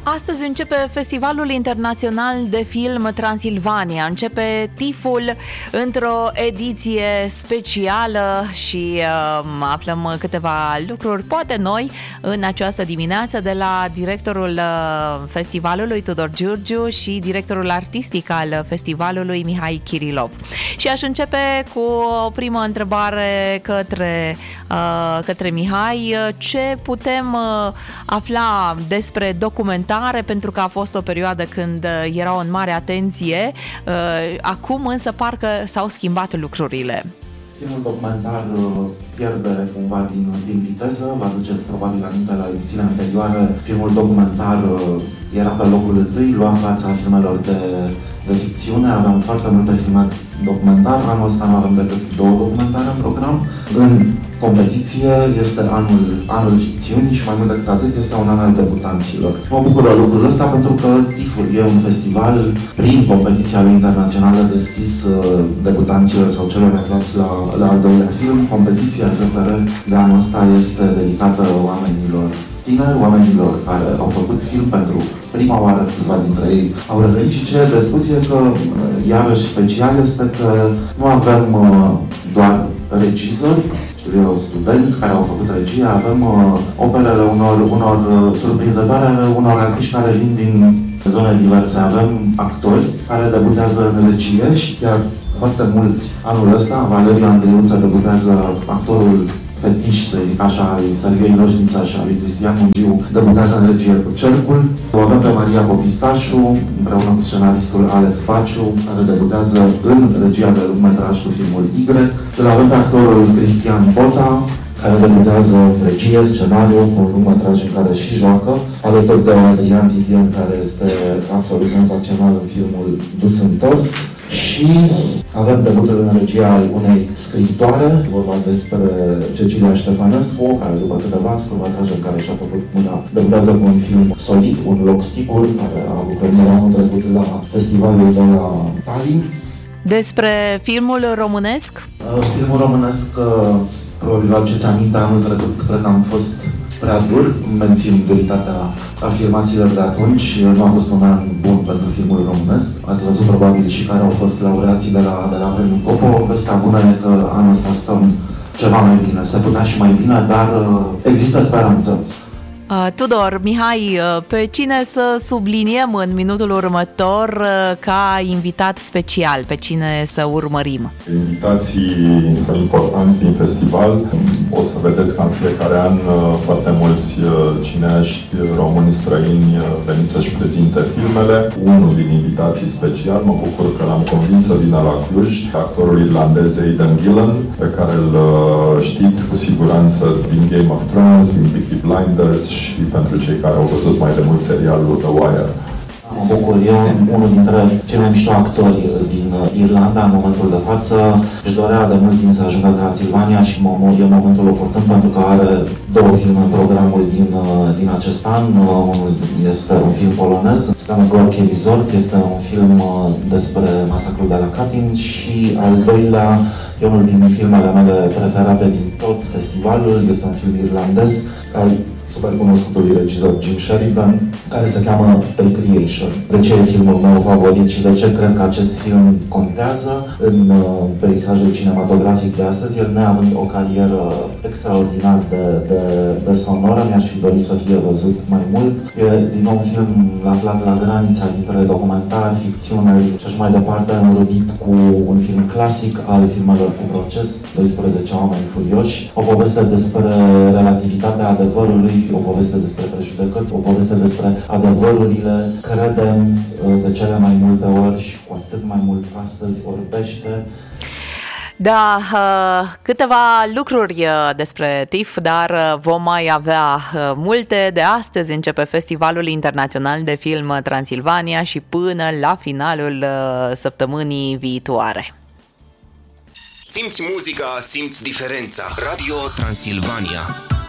Astăzi începe Festivalul Internațional de Film Transilvania. Începe TIFF-ul într-o ediție specială și aflăm câteva lucruri, poate noi, în această dimineață de la directorul festivalului Tudor Giurgiu și directorul artistic al festivalului Mihai Kirilov. Și aș începe cu o primă întrebare către Mihai. Ce putem afla despre documentare, pentru că a fost o perioadă când erau în mare atenție, acum însă parcă s-au schimbat lucrurile. Filmul documentar pierde cumva din viteză. Vă aduceți probabil aminte la edițiile anterioare. Filmul documentar era pe locul întâi, lua în fața filmelor de ficțiune. Aveam foarte multe filme documentare. Anul ăsta nu avem decât 2 documentare în program. În competiție este anul ficțiunii și mai mult decât atât este un an al debutanților. Mă bucură lucrul ăsta pentru că TIFF-ul e un festival prin competiția lui internațională deschis debutanților sau celor aflați la al doilea film. Competiția ZFR de anul ăsta este dedicată oamenilor tineri, oamenilor care au făcut film pentru prima oară, câțiva dintre ei au revenit și ce e de spus e că, iarăși special, este că nu avem doar regizori, studenți care au făcut regie, avem operele unor surprinzătoare ale unor artiști care vin din zone diverse. Avem actori care debutează în regie și chiar foarte mulți anul ăsta. Valeriu Andreiuță debutează, actorul fetiș, să zic așa, lui Serghei Loșnița și lui Cristian Mungiu, debutează în regie cu Cercul. O avem pe Maria Popistașu, împreună cu scenaristul Alex Baciu, care debutează în regia de lungmetraj cu filmul Y. Îl avem pe actorul Cristian Bota, care debutează în regie, scenariu, cu un lungmetraj în care și joacă, alături de Adrian Titien, care este absolut senzațional în filmul Dus Întors. Și avem debutul în regia al unei scriitoare, vorba despre Cecilia Ștefănescu, care după câteva scurtmetraje în care și-a făcut mâna, debutează cu un film solid, Un loc sigur, care a avut premiera anul trecut la festivalul de la Tallinn. Despre filmul românesc? Filmul românesc, probabil vă aduceți aminte, anul trecut cred că am fost prea dur, mențin duritatea afirmațiilor de atunci. Nu a fost un an bun pentru filmul românesc. Ați văzut probabil și care au fost laureații de la Premiul Popo. Vestea bună e că anul ăsta stăm ceva mai bine. Se putea și mai bine, dar există speranță. Tudor, Mihai, pe cine să subliniem în minutul următor ca invitat special? Pe cine să urmărim? Invitații importanți din festival. O să vedeți că în fiecare an foarte mulți cineaști români străini veniți să-și prezinte filmele. Unul din invitații special, mă bucur că l-am convins să vină la Cluj, actorul irlandez Aidan Gillen, pe care îl știți cu siguranță din Game of Thrones, din Peaky Blinders și pentru cei care au văzut mai de mult serialul The Wire. Mă bucur, eu unul dintre cei mai mișto actori din Irlanda în momentul de față. Își dorea de mult timp să ajungă în Transilvania și e momentul oportun pentru că are 2 filme în programul din acest an. Unul este un film polonez, se cheamă Gorki Resort, este un film despre masacrul de la Katyn și al doilea e unul din filmele mele preferate din tot festivalul, este un film irlandez al super cunoscutului regizor Jim Sheridan, care se cheamă Recreation. De ce e filmul meu favorit și de ce cred că acest film contează în peisajul cinematografic de astăzi? El, neavând o carieră extraordinar de sonoră, mi-aș fi dorit să fie văzut mai mult. E din nou un film aflat la granița dintre documentar, ficțiune și așa mai departe, înrudit cu un film clasic al filmelor cu proces, 12 oameni furioși, o poveste despre relativitatea adevărului, o poveste despre prejudecăți, o poveste despre adevărurile, credem de cele mai multe ori și cu atât mai mult astăzi orbește. Da, câteva lucruri despre TIFF, dar vom mai avea multe. De astăzi începe Festivalul Internațional de Film Transilvania și până la finalul săptămânii viitoare. Simți muzica, simți diferența. Radio Transilvania.